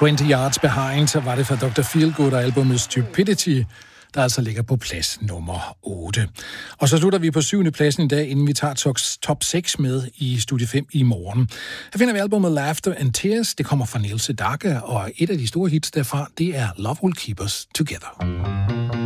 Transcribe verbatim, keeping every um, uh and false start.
tyve Yards Behind, så var det fra doktor Feelgood og albumet Stupidity, der altså ligger på plads nummer otte. Og så slutter vi på syvende pladsen i dag, inden vi tager top seks med i Studie fem i morgen. Her finder vi albumet Laughter and Tears. Det kommer fra Neil Sedaka, og et af de store hits derfra, det er Love Will Keep Us Together.